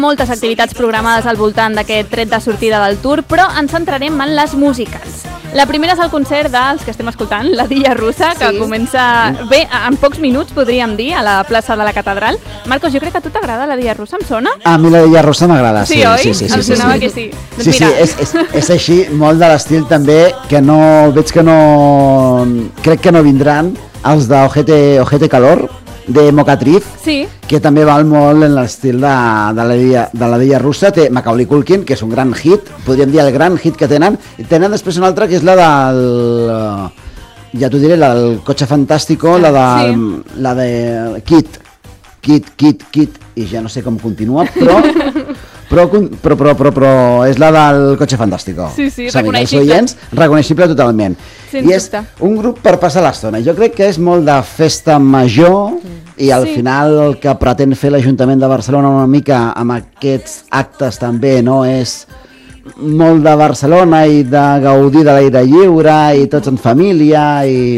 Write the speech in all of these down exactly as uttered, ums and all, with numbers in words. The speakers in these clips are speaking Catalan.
Moltes activitats programades al voltant d'aquest tret de sortida del tour, però ens centrarem en les musicals. La primera és el concert dels que estem escoltant, la Dilla Russa, que sí. comença bé, en pocs minuts, podríem dir, a la plaça de la Catedral. Marcos, jo crec que a tu t'agrada la Dilla Russa, em sona? A mi la Dilla Russa m'agrada, sí. Sí, oi? Sí, sí, sí, em sí, sonava sí. que sí. Doncs sí, mira. sí, és, és, és així, molt de l'estil també, que no, veig que no, crec que no vindran els d'Ojete Ojete Calor, de Mocatriz, sí. que també val molt en l'estil de, de, la Dilla, de la Dilla Russa. Té Macaulay Culkin, que és un gran hit, podríem dir el gran hit que tenen, i tenen després una altra que és la del, ja t'ho diré, la del Cotxe Fantàstico, la de, sí. la de Kit, Kit, Kit, Kit, i ja no sé com continua, però... Però, però, però, però, però és la del Cotxe Fantàstico. Sí, sí, reconeixible. Oients, reconeixible totalment. Sens I és dubte. un grup per passar l'estona. Jo crec que és molt de festa major i al sí. final el que pretén fer l'Ajuntament de Barcelona una mica amb aquests actes també, no? És molt de Barcelona i de gaudir de l'aire lliure i tots en família i,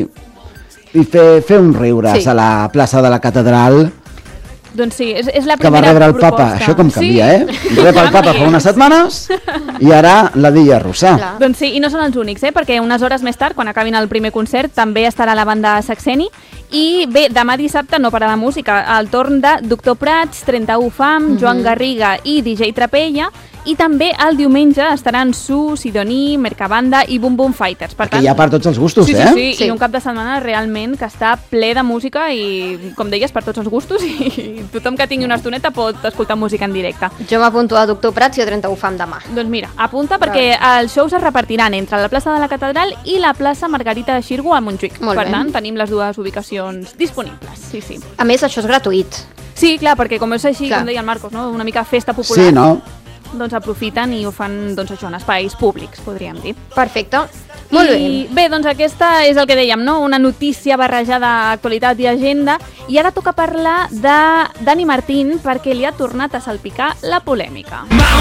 i fer, fer un riures sí. a la plaça de la Catedral. Doncs sí, és, és la que primera va rebre el proposta. papa, això com canvia, sí. eh? Rep el papa fa unes setmanes i ara la Dilla Russa. Clar. Doncs sí, i no són els únics, eh? Perquè unes hores més tard, quan acabin el primer concert, també estarà la banda Saxeni. I bé, demà dissabte no para la música, al torn de Doctor Prats, trenta-u Fam, mm-hmm. Joan Garriga i D J Trapella. I també el diumenge estaran Su, Sidoní, Mercabanda i Boom Boom Fighters. Per tant, hi ha per tots els gustos, sí, eh? Sí, sí, sí, i un cap de setmana realment que està ple de música i, com deies, per tots els gustos i tothom que tingui una estoneta pot escoltar música en directe. Jo m'apunto a Doctor Prats i a trenta-u Fam demà. Doncs mira, apunta perquè els shows es repartiran entre la plaça de la Catedral i la plaça Margarita de Xirgu a Montjuïc. Molt per bé. tant, tenim les dues ubicacions disponibles. Sí, sí. A més, això és gratuït. Sí, clar, perquè com és així, clar. com deia el Marcos, no? Una mica festa popular. Sí, no? Doncs aprofiten i ho fan doncs, això, en espais públics, podríem dir. Perfecte. Molt bé. I bé, doncs aquesta és el que dèiem, no? Una notícia barrejada d'actualitat i agenda. I ara toca parlar de Dani Martín perquè li ha tornat a salpicar la polèmica.